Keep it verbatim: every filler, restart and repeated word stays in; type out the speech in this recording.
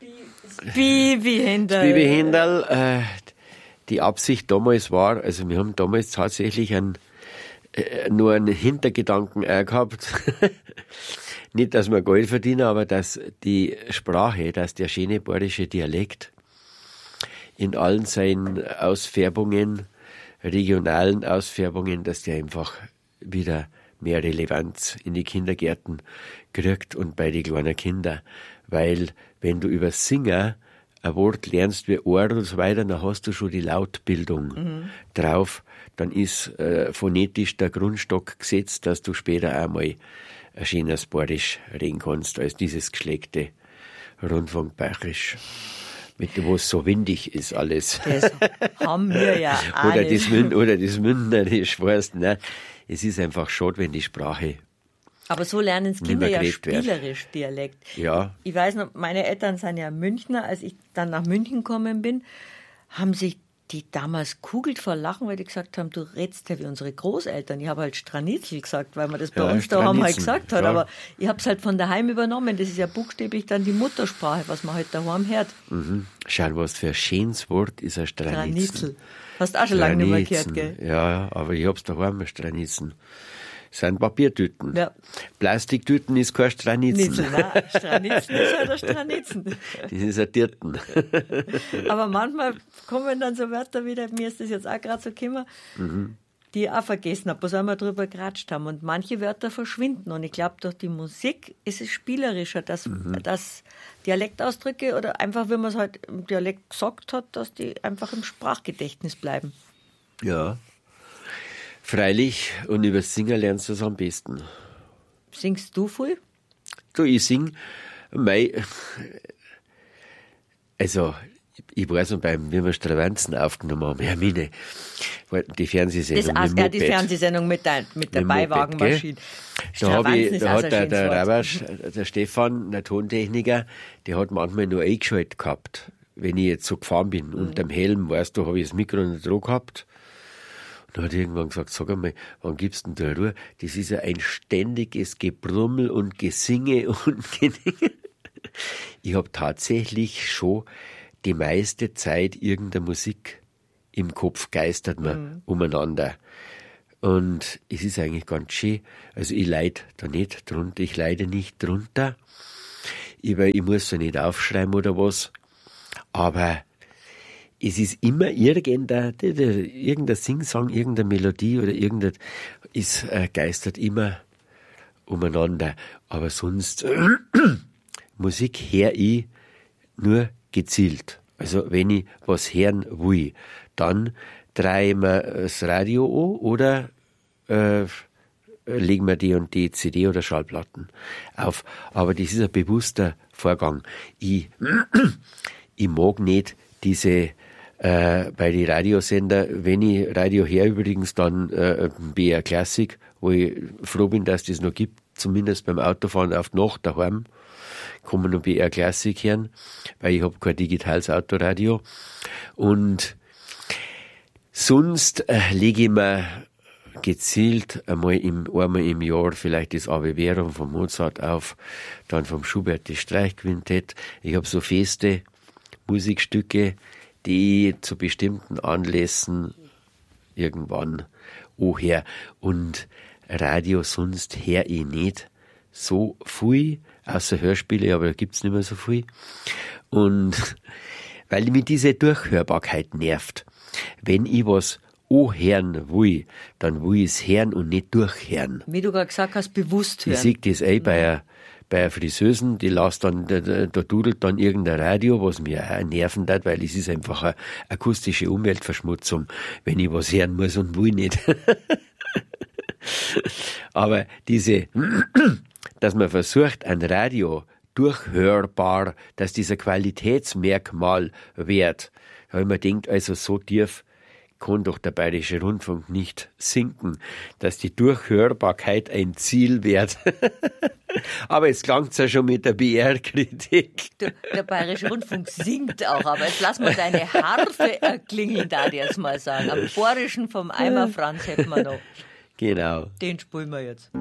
Bibi Hinderl. Bibi Hinderl, äh, die Absicht damals war, also wir haben damals tatsächlich einen, äh, nur einen Hintergedanken äh, gehabt. Nicht, dass wir Geld verdienen, aber dass die Sprache, dass der schöne bayerische Dialekt in allen seinen Ausfärbungen, regionalen Ausfärbungen, dass der einfach wieder mehr Relevanz in die Kindergärten kriegt und bei den kleinen Kindern. Weil, wenn du über Singer ein Wort lernst wie Ohr und so weiter, dann hast du schon die Lautbildung mhm. drauf. Dann ist äh, phonetisch der Grundstock gesetzt, dass du später einmal ein schönes Bayerisch reden kannst, als dieses geschleckte Rundfunkbayerisch. Mit dem, wo es so windig ist alles. Das haben wir ja alle. Oder das, Mün- oder das Mündnerisch, weißt du, ne? Es ist einfach schade, wenn die Sprache. Aber so lernen es Kinder ja spielerisch wird. Dialekt. Ja. Ich weiß noch, meine Eltern sind ja Münchner. Als ich dann nach München gekommen bin, haben sich die damals kugelt vor Lachen, weil die gesagt haben, du redst ja wie unsere Großeltern. Ich habe halt Stranitzel gesagt, weil man das bei ja, uns da haben halt gesagt hat. Ja. Aber ich habe es halt von daheim übernommen. Das ist ja buchstäblich dann die Muttersprache, was man halt daheim hört. Mhm. Schau, was für ein schönes Wort ist ein Stranitzel. Stranitzel. Hast du auch schon lange nicht mehr gehört, gell? Ja, aber ich hab's daheim, ein Stranitzen. Das sind Papiertüten. Ja. Plastiktüten ist kein Stranitzen. Nein, Stranitzen ist halt ein Stranitzen. Das ist ein Tüten. Aber manchmal kommen dann so Wörter wieder, mir ist das jetzt auch gerade so gekommen, mhm. die ich auch vergessen habe, was wir drüber geratscht haben. Und manche Wörter verschwinden. Und ich glaube, durch die Musik ist es spielerischer, dass, mhm. dass Dialektausdrücke oder einfach, wie man es halt im Dialekt gesagt hat, dass die einfach im Sprachgedächtnis bleiben. Ja. Freilich, und über Singen lernst du es am besten. Singst du viel? Du, ich sing, mei, also, ich weiß noch, beim, wie wir Stravanzen aufgenommen haben, Hermine, die Fernsehsendung das, mit Ja, die Fernsehsendung mit der, mit der mit Beiwagenmaschine. Da, hab ich, da hat der, der Rabasch, der Stefan, der Tontechniker, der hat manchmal nur eingeschaltet gehabt, wenn ich jetzt so gefahren bin. Mhm. Unterm Helm, weißt du, habe ich das Mikro unter Druck gehabt. Und hat irgendwann gesagt, sag einmal, wann gibst du denn da Ruhe? Das ist ja ein ständiges Gebrummel und Gesinge und Geninge. Ich habe tatsächlich schon die meiste Zeit irgendeine Musik im Kopf geistert mir mhm. umeinander. Und es ist eigentlich ganz schön. Also ich leide da nicht drunter, ich leide nicht drunter. Ich, weil ich muss ja nicht aufschreiben oder was. Aber es ist immer irgendein, irgendein Singsang, irgendeine Melodie oder irgendein, es äh, geistert immer umeinander. Aber sonst, äh, Musik höre ich nur gezielt. Also wenn ich was hören will, dann drehe ich mir das Radio an oder äh, legen wir die und die C D oder Schallplatten auf. Aber das ist ein bewusster Vorgang. Ich, ich mag nicht diese Äh, bei den Radiosender, wenn ich Radio her übrigens, dann äh, B R Classic, wo ich froh bin, dass das noch gibt, zumindest beim Autofahren auf die Nacht daheim, kann man noch B R Classic hören, weil ich habe kein digitales Autoradio. Und sonst äh, lege ich mir gezielt einmal im, einmal im Jahr vielleicht das Ave Verum von Mozart auf, dann vom Schubert das Streichquintett. Ich habe so feste Musikstücke, die zu bestimmten Anlässen irgendwann anhören. Und Radio sonst höre ich nicht so viel, außer Hörspiele, aber da gibt's nicht mehr so viel. Und weil mich diese Durchhörbarkeit nervt. Wenn ich was anhören will, dann will ich es hören und nicht durchhören. Wie du gerade gesagt hast, bewusst hören. Ich sehe das eh bei einer Bei einer Friseusen, die lässt dann, da, da dudelt dann irgendein Radio, was mir auch nerven hat, weil es ist einfach eine akustische Umweltverschmutzung, wenn ich was hören muss und will nicht. Aber diese, dass man versucht, ein Radio durchhörbar, dass dieser Qualitätsmerkmal wird, da habe ich mir gedacht, also so tief kann doch der Bayerische Rundfunk nicht sinken, dass die Durchhörbarkeit ein Ziel wird. Aber jetzt klangt's ja schon mit der B R-Kritik. Der, der Bayerische Rundfunk singt auch, aber jetzt lass mal deine Harfe erklingeln, da ich jetzt mal sagen. Am Bayerischen vom Eimer Franz hätten wir noch. Genau. Den spulen wir jetzt.